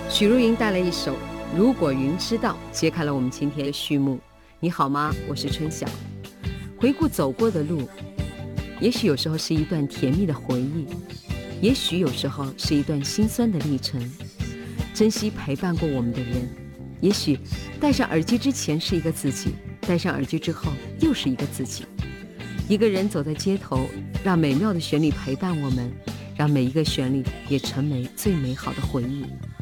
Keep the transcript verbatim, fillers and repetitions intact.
许茹芸带来一首《如果云知道》，揭开了我们今天的序幕。你好吗？我是春晓。回顾走过的路，也许有时候是一段甜蜜的回忆，也许有时候是一段心酸的历程。珍惜陪伴过我们的人，也许戴上耳机之前是一个自己，戴上耳机之后又是一个自己。一个人走在街头，让美妙的旋律陪伴我们，让每一个旋律也成为最美好的回忆。